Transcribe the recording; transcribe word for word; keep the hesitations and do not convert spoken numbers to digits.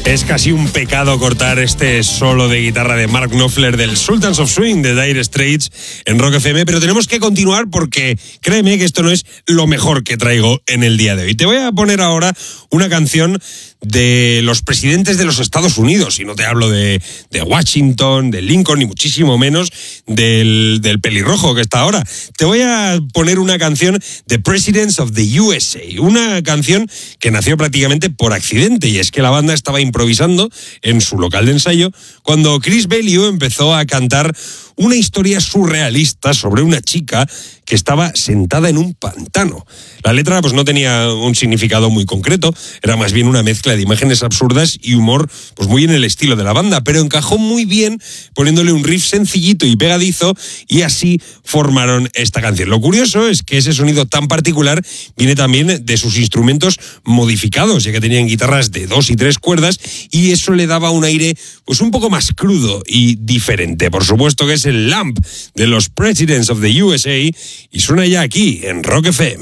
Es casi un pecado cortar este solo de guitarra de Mark Knopfler del Sultans of Swing de Dire Straits en Rock F M, pero tenemos que continuar porque créeme que esto no es lo mejor que traigo en el día de hoy. Te voy a poner ahora una canción de los presidentes de los Estados Unidos, y no te hablo de, de Washington, de Lincoln, ni muchísimo menos del, del pelirrojo que está ahora. Te voy a poner una canción de Presidents of the U S A, una canción que nació prácticamente por accidente, y es que la banda estaba improvisando en su local de ensayo cuando Chris Belliu empezó a cantar una historia surrealista sobre una chica que estaba sentada en un pantano. La letra pues no tenía un significado muy concreto, era más bien una mezcla de imágenes absurdas y humor pues muy en el estilo de la banda, pero encajó muy bien poniéndole un riff sencillito y pegadizo, y así formaron esta canción. Lo curioso es que ese sonido tan particular viene también de sus instrumentos modificados, ya que tenían guitarras de dos y tres cuerdas, y eso le daba un aire pues un poco más crudo y diferente. Por supuesto que es el Lamp de los Presidents of the U S A, y suena ya aquí en Rock F M.